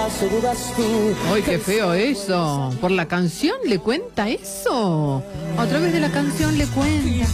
¿acaso dudas tú? ¡Ay, qué feo eso! ¿Por la canción le cuenta eso? A través de la canción le cuenta.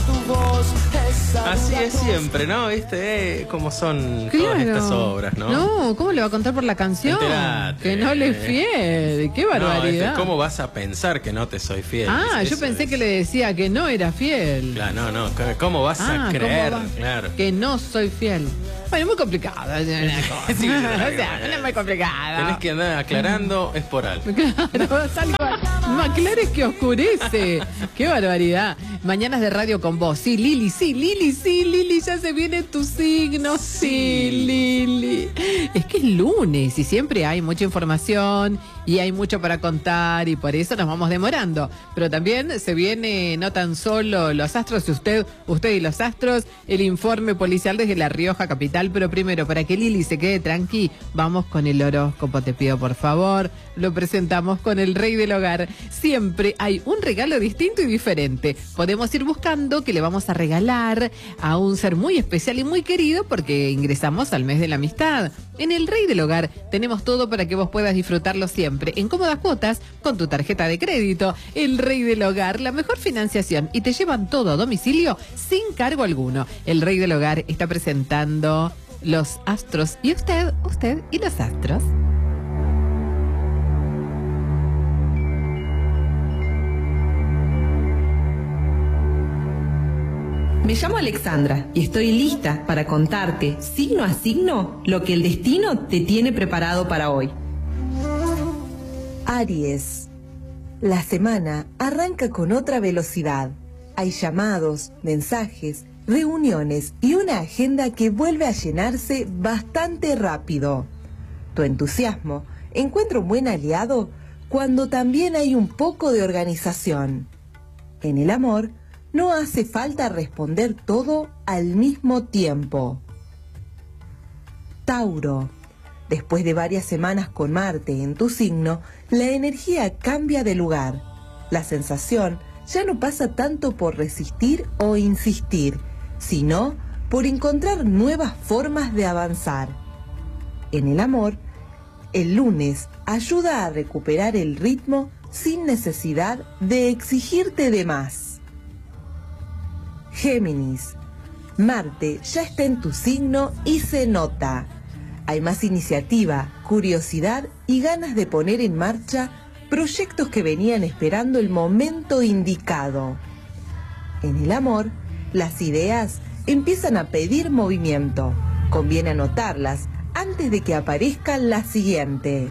Así es siempre, ¿no? ¿Viste? ¿Cómo son todas estas obras, no? No, ¿cómo le va a contar por la canción? Enterate. Que no le es fiel. ¡Qué barbaridad! ¿Cómo vas a pensar que no te soy fiel? Ah, yo pensé que le decía que no era fiel. Claro, no. ¿Cómo vas a creer? Claro. Que no soy fiel. Bueno, muy complicada. O sea, no es muy complicada. Tenés que andar aclarando, es por algo. Claro, tal cual. No aclares que oscurece. Qué barbaridad. Mañanas de radio con vos. Sí, Lili, ya se viene tu signo. Sí, Lili. Es que es lunes y siempre hay mucha información y hay mucho para contar y por eso nos vamos demorando. Pero también se viene no tan solo los astros, usted y los astros, el informe policial desde La Rioja capital. Pero primero, para que Lili se quede tranqui, vamos con el horóscopo, te pido por favor. Lo presentamos con el rey del hogar. Siempre hay un regalo distinto y diferente. Podemos ir buscando qué le vamos a regalar a un ser muy especial y muy querido porque ingresamos al mes de la amistad. En el rey del hogar tenemos todo para que vos puedas disfrutarlo siempre en cómodas cuotas con tu tarjeta de crédito. El rey del hogar, la mejor financiación y te llevan todo a domicilio sin cargo alguno. El rey del hogar está presentando los astros y usted y los astros. Me llamo Alexandra y estoy lista para contarte, signo a signo, lo que el destino te tiene preparado para hoy. Aries. La semana arranca con otra velocidad. Hay llamados, mensajes, reuniones y una agenda que vuelve a llenarse bastante rápido. Tu entusiasmo encuentra un buen aliado cuando también hay un poco de organización. En el amor, no hace falta responder todo al mismo tiempo. Tauro. Después de varias semanas con Marte en tu signo, la energía cambia de lugar. La sensación ya no pasa tanto por resistir o insistir, sino por encontrar nuevas formas de avanzar. En el amor, el lunes ayuda a recuperar el ritmo sin necesidad de exigirte de más. Géminis. Marte ya está en tu signo y se nota. Hay más iniciativa, curiosidad y ganas de poner en marcha proyectos que venían esperando el momento indicado. En el amor, las ideas empiezan a pedir movimiento. Conviene anotarlas antes de que aparezca la siguiente.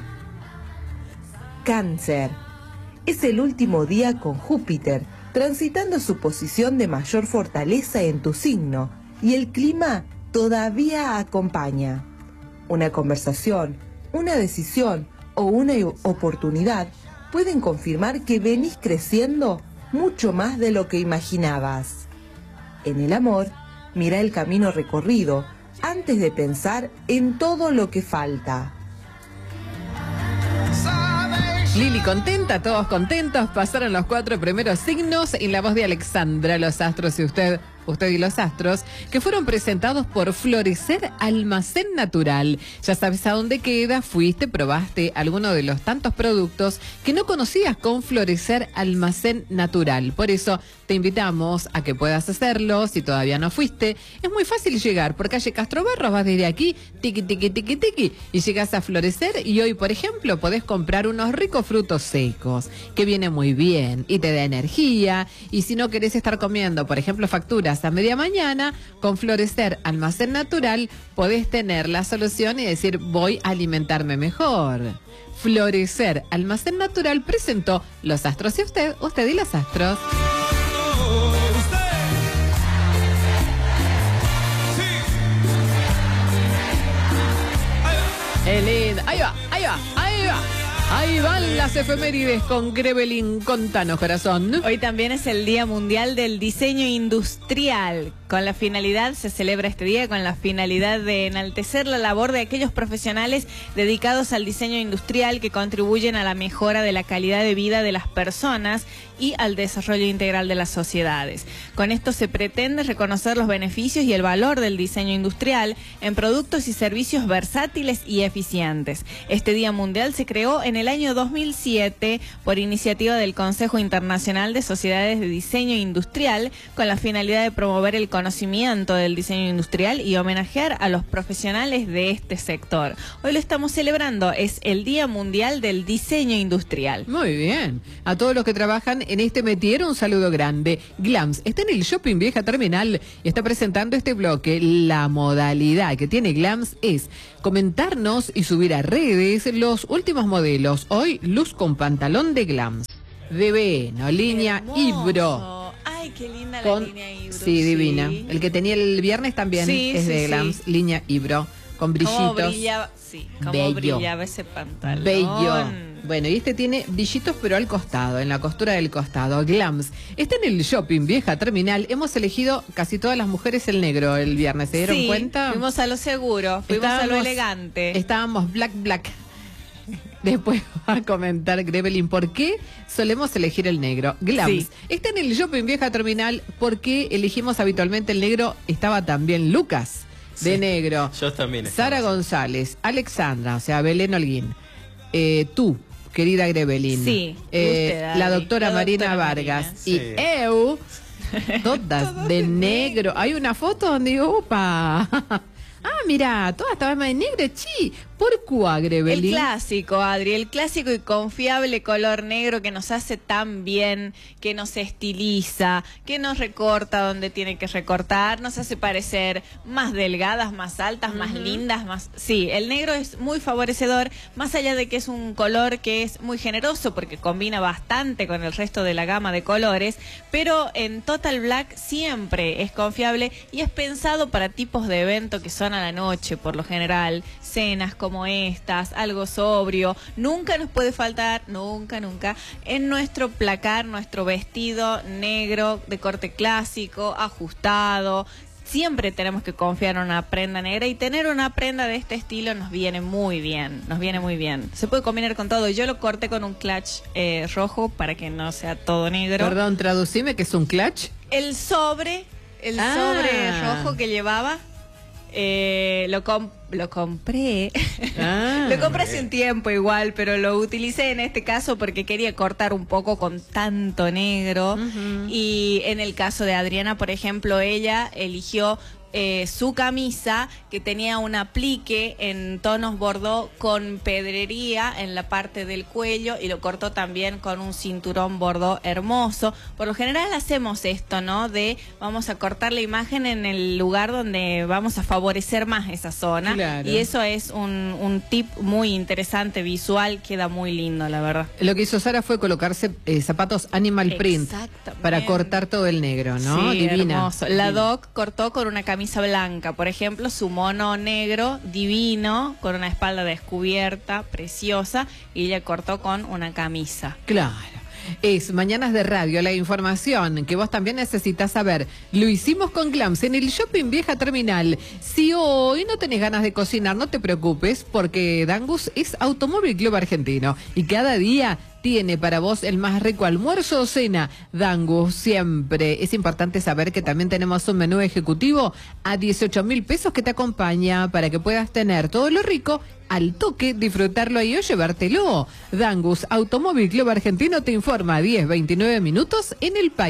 Cáncer. Es el último día con Júpiter, transitando su posición de mayor fortaleza en tu signo, y el clima todavía acompaña. Una conversación, una decisión o una oportunidad pueden confirmar que venís creciendo mucho más de lo que imaginabas. En el amor, mira el camino recorrido antes de pensar en todo lo que falta. Lili contenta, todos contentos, pasaron los 4 primeros signos en la voz de Alexandra, los astros y usted y los astros, que fueron presentados por Florecer Almacén Natural. Ya sabes a dónde queda, fuiste, probaste alguno de los tantos productos que no conocías con Florecer Almacén Natural. Por eso te invitamos a que puedas hacerlo si todavía no fuiste. Es muy fácil llegar por calle Castro Barros, vas desde aquí, tiqui, y llegas a Florecer y hoy, por ejemplo, podés comprar unos ricos frutos secos, que viene muy bien y te da energía. Y si no querés estar comiendo, por ejemplo, facturas a media mañana, con Florecer Almacén Natural podés tener la solución y decir, voy a alimentarme mejor. Florecer Almacén Natural presentó los astros y usted y los astros. Ahí van las efemérides con Grevelin. Contanos, corazón. Hoy también es el Día Mundial del Diseño Industrial. Con la finalidad, se celebra este día con la finalidad de enaltecer la labor de aquellos profesionales dedicados al diseño industrial que contribuyen a la mejora de la calidad de vida de las personas y al desarrollo integral de las sociedades. Con esto se pretende reconocer los beneficios y el valor del diseño industrial en productos y servicios versátiles y eficientes. Este Día Mundial se creó en el año 2007 por iniciativa del Consejo Internacional de Sociedades de Diseño Industrial, con la finalidad de promover el conocimiento del diseño industrial y homenajear a los profesionales de este sector. Hoy lo estamos celebrando, es el Día Mundial del Diseño Industrial. Muy bien. A todos los que trabajan en este métier, un saludo grande. Glams está en el Shopping Vieja Terminal y está presentando este bloque. La modalidad que tiene Glams es comentarnos y subir a redes los últimos modelos. Hoy, luz con pantalón de Glams. De Veno, línea Ibro. Ay, qué linda la línea Ibro. Sí, divina. El que tenía el viernes también es de Glams, línea Ibro, con brillitos. ¿Cómo brillaba? Sí, cómo brillaba ese pantalón. Bello. Bueno, y este tiene brillitos pero al costado, en la costura del costado. Glams está en el Shopping Vieja Terminal. Hemos elegido casi todas las mujeres el negro el viernes, ¿se dieron cuenta? Fuimos a lo seguro, fuimos a lo elegante. Estábamos black. Después va a comentar Grevelin por qué solemos elegir el negro. Glams está en el Shopping Vieja Terminal. ¿Por qué elegimos habitualmente el negro? Estaba también Lucas de negro. Yo también. Sara González, Alexandra, o sea, Belén Holguín. Tú, querida Grevelin. Sí. La doctora Marina Vargas. Sí. Y Eu, todas de negro. Hay una foto donde digo, ¡opa! Mira, todas estaban de negro, chi. ¿Por qué, Grevelin? El clásico, Adri, el clásico y confiable color negro que nos hace tan bien, que nos estiliza, que nos recorta donde tiene que recortar, nos hace parecer más delgadas, más altas, más lindas, más... Sí, el negro es muy favorecedor, más allá de que es un color que es muy generoso porque combina bastante con el resto de la gama de colores, pero en Total Black siempre es confiable y es pensado para tipos de evento que son a la noche, por lo general, cenas como estas, algo sobrio. Nunca nos puede faltar, nunca, en nuestro placar, nuestro vestido negro de corte clásico, ajustado. Siempre tenemos que confiar en una prenda negra y tener una prenda de este estilo nos viene muy bien, Se puede combinar con todo. Yo lo corté con un clutch rojo para que no sea todo negro. Perdón, traducime qué es un clutch. El sobre rojo que llevaba. Lo compré. Lo compré hace un tiempo igual, pero lo utilicé en este caso porque quería cortar un poco con tanto negro. Y en el caso de Adriana, por ejemplo, ella eligió su camisa que tenía un aplique en tonos bordó con pedrería en la parte del cuello y lo cortó también con un cinturón bordó hermoso. Por lo general hacemos esto, ¿no? De vamos a cortar la imagen en el lugar donde vamos a favorecer más esa zona. Claro. Y eso es un tip muy interesante, visual, queda muy lindo, la verdad. Lo que hizo Sara fue colocarse zapatos animal print para cortar todo el negro, ¿no? Sí, divina. Hermoso. La Doc cortó con una camisa blanca, por ejemplo, su mono negro divino con una espalda descubierta preciosa y ella cortó con una camisa. Claro. Es Mañanas de Radio, la información que vos también necesitas saber. Lo hicimos con Glams en el Shopping Vieja Terminal. Si hoy no tenés ganas de cocinar, no te preocupes, porque Dangus es Automóvil Club Argentino y cada día tiene para vos el más rico almuerzo o cena. Dangus, siempre. Es importante saber que también tenemos un menú ejecutivo a 18.000 pesos que te acompaña para que puedas tener todo lo rico al toque, disfrutarlo ahí o llevártelo. Dangus, Automóvil Club Argentino te informa 10-29 minutos en el país.